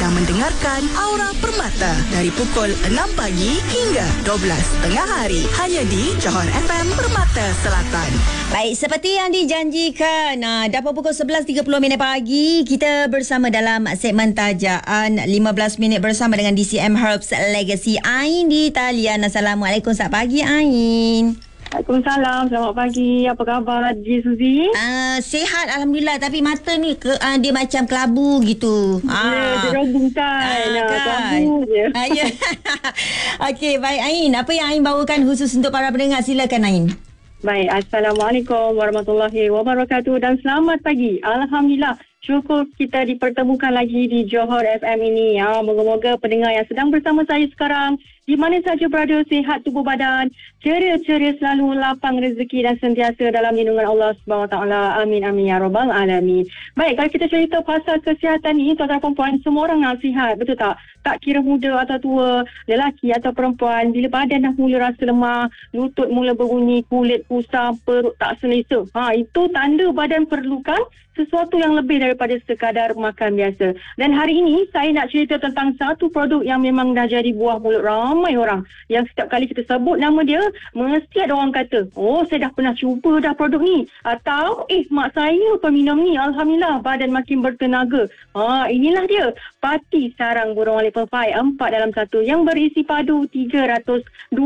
sedang mendengarkan Aura Permata dari pukul 6 pagi hingga 12 tengah hari. Hanya di Johor FM Permata Selatan. Baik, seperti yang dijanjikan, dah pukul 11.30 pagi, kita bersama dalam segmen tajaan 15 minit bersama dengan DCM Herbs Legacy. Ain di talian. Assalamualaikum, selamat pagi Ain. Waalaikumsalam, selamat pagi. Apa khabar Haji Suzy? Sihat Alhamdulillah, tapi mata ni dia macam kelabu gitu. Dia robung kan. Kelabu je. Ya. Okey, baik Ain. Apa yang Ain bawakan khusus untuk para pendengar? Silakan Ain. Baik, Assalamualaikum warahmatullahi wabarakatuh dan selamat pagi. Alhamdulillah, syukur kita dipertemukan lagi di Johor FM ini. Moga-moga pendengar yang sedang bersama saya sekarang, di mana saja berada, sihat tubuh badan, ceria-ceria selalu, lapang rezeki dan sentiasa dalam lindungan Allah SWT. Amin, amin, ya rabbal alamin. Baik, kalau kita cerita pasal kesihatan ni, tuan-tuan perempuan, semua orang nak sihat, betul tak? Tak kira muda atau tua, lelaki atau perempuan, bila badan dah mula rasa lemah, lutut mula berbunyi, kulit kusam, perut tak selesa. Itu tanda badan perlukan sesuatu yang lebih daripada sekadar makan biasa. Dan hari ini saya nak cerita tentang satu produk yang memang dah jadi buah mulut ramai orang. Yang setiap kali kita sebut nama dia, mesti ada orang kata, oh saya dah pernah cuba dah produk ni. Atau, mak saya peminum ni, Alhamdulillah badan makin bertenaga. Inilah dia, Pati Sarang Burung Walet Perfai 4 dalam 1 yang berisi padu 325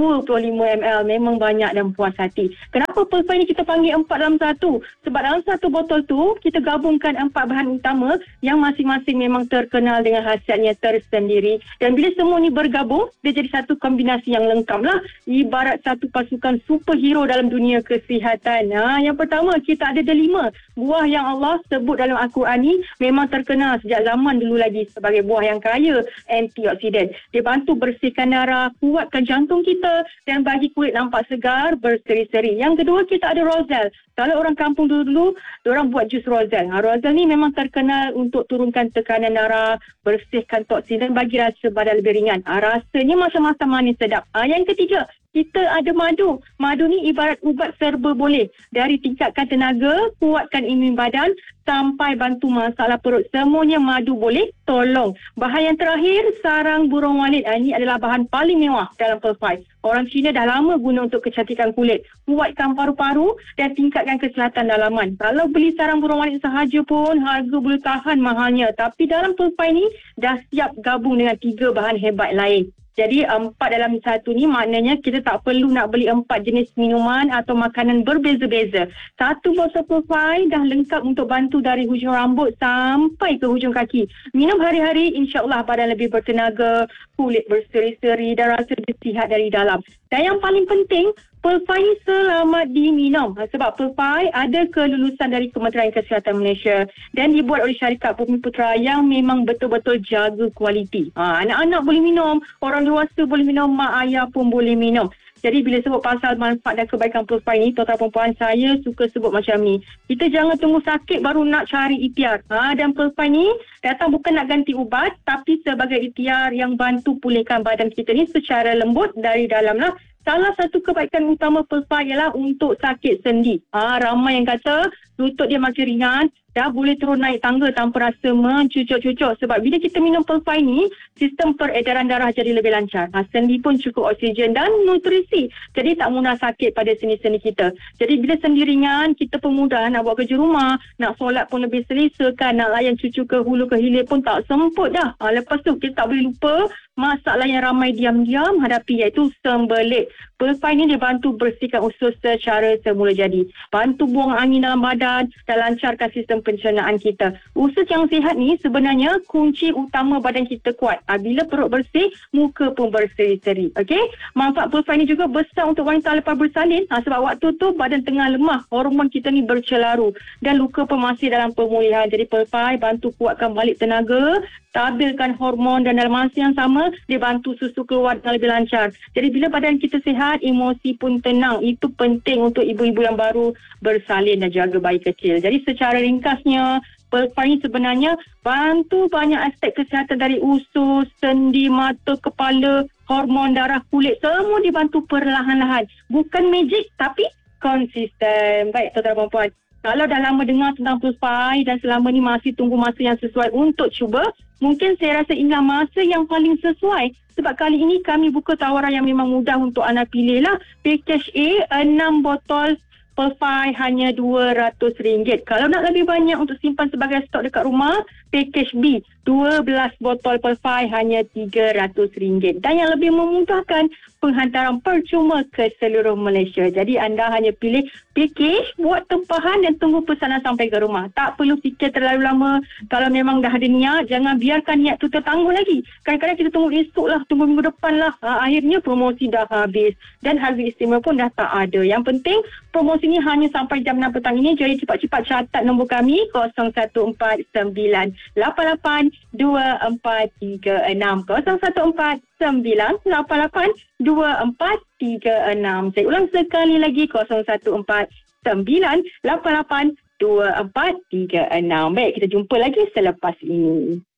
ml. Memang banyak dan puas hati. Kenapa Perfai ni kita panggil 4 dalam 1? Sebab dalam satu botol tu, kita gabungkan 4 bahan utama yang masing-masing memang terkenal dengan khasiatnya tersendiri. Dan bila semua ni bergabung, dia jadi satu kombinasi yang lengkap lah. Ibarat satu pasukan superhero dalam dunia kesihatan. Yang pertama, kita ada delima. Buah yang Allah sebut dalam Al-Quran ni memang terkenal sejak zaman dulu lagi sebagai buah yang kaya antioksidan. Dia bantu bersihkan darah, kuatkan jantung kita dan bagi kulit nampak segar, berseri-seri. Yang kedua, kita ada Roselle. Kalau orang kampung dulu, diorang buat jus Roselle. Roselle ni memang terkenal untuk turunkan tekanan darah, bersihkan toksin dan bagi rasa badan lebih ringan. Rasanya macam-macam manis sedap. Yang ketiga, kita ada madu. Madu ni ibarat ubat serba boleh. Dari tingkatkan tenaga, kuatkan imun badan, sampai bantu masalah perut. Semuanya madu boleh tolong. Bahan yang terakhir, sarang burung walet. Ini adalah bahan paling mewah dalam Perfai. Orang Cina dah lama guna untuk kecantikan kulit, kuatkan paru-paru dan tingkatkan kesihatan dalaman. Kalau beli sarang burung walet sahaja pun, harga boleh tahan mahalnya. Tapi dalam Perfai ni, dah siap gabung dengan 3 bahan hebat lain. Jadi 4 dalam 1 ni maknanya kita tak perlu nak beli 4 jenis minuman atau makanan berbeza-beza. Satu botol Perfai dah lengkap untuk bantu dari hujung rambut sampai ke hujung kaki. Minum hari-hari, insya-Allah badan lebih bertenaga, kulit berseri-seri dan rasa sihat dari dalam. Dan yang paling penting, Perfai selamat diminum. Sebab Perfai ada kelulusan dari Kementerian Kesihatan Malaysia dan dibuat oleh syarikat Bumi Putra yang memang betul-betul jaga kualiti. Anak-anak boleh minum, orang dewasa boleh minum, mak ayah pun boleh minum. Jadi bila sebut pasal manfaat dan kebaikan Perfai ni, tuan-tuan perempuan, saya suka sebut macam ni. Kita jangan tunggu sakit baru nak cari ikhtiar. Dan Perfai ni datang bukan nak ganti ubat, tapi sebagai ikhtiar yang bantu pulihkan badan kita ni secara lembut dari dalam lah. Salah satu kebaikan utama Perfai ialah untuk sakit sendi. Ramai yang kata lutut dia makin ringan, dah boleh turun naik tangga tanpa rasa mencucuk-cucuk. Sebab bila kita minum Perfai ni, sistem peredaran darah jadi lebih lancar. Sendi pun cukup oksigen dan nutrisi. Jadi tak mudah sakit pada sendi-sendi kita. Jadi bila sendi ringan, kita pun mudah nak buat kerja rumah, nak solat pun lebih selesa kan, nak layan cucu ke hulu ke hilir pun tak semput dah. Lepas tu kita tak boleh lupa masalah yang ramai diam-diam hadapi, iaitu sembelit. Perfai ni dia bantu bersihkan usus secara semula jadi. Bantu buang angin dalam badan dan lancarkan sistem pencernaan kita. Usus yang sihat ni sebenarnya kunci utama badan kita kuat. Bila perut bersih, muka pun berseri-seri. Okey? Manfaat Perfai ni juga besar untuk wanita lepas bersalin. Sebab waktu tu badan tengah lemah, hormon kita ni bercelaru dan luka pun masih dalam pemulihan. Jadi Perfai bantu kuatkan balik tenaga, stabilkan hormon dan dalam masa yang sama, dia bantu susu keluar dengan lebih lancar. Jadi bila badan kita sihat, emosi pun tenang. Itu penting untuk ibu-ibu yang baru bersalin dan jaga bayi kecil. Jadi secara ringkasnya, Perfai sebenarnya bantu banyak aspek kesihatan dari usus, sendi, mata, kepala, hormon, darah, kulit. Semua dibantu perlahan-lahan. Bukan magic tapi konsisten. Baik, tuan-tuan dan puan. Kalau dah lama dengar tentang Pulsefire dan selama ni masih tunggu masa yang sesuai untuk cuba, mungkin saya rasa inilah masa yang paling sesuai. Sebab kali ini kami buka tawaran yang memang mudah untuk anda pilih lah. Package A, 6 botol Pulsefire hanya RM200. Kalau nak lebih banyak untuk simpan sebagai stok dekat rumah, package B, 12 botol Pulsefire hanya RM300. Dan yang lebih memudahkan, penghantaran percuma ke seluruh Malaysia. Jadi anda hanya pilih package, buat tempahan dan tunggu pesanan sampai ke rumah. Tak perlu fikir terlalu lama. Kalau memang dah ada niat, jangan biarkan niat tu tertangguh lagi. Kadang-kadang kita tunggu esok lah, tunggu minggu depan lah. Akhirnya promosi dah habis dan harga istimewa pun dah tak ada. Yang penting promosi ni hanya sampai jam 6 petang ini. Jadi cepat-cepat catat nombor kami 0149882436 0149882436. Saya ulang sekali lagi 0149882436. Baik, kita jumpa lagi selepas ini.